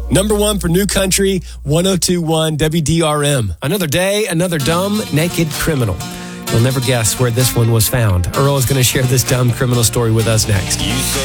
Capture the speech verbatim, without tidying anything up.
Number one for New Country, one oh two point one W D R M. Another day, another dumb, naked criminal. You'll never guess where this one was found. Earl is going to share this dumb criminal story with us next. You say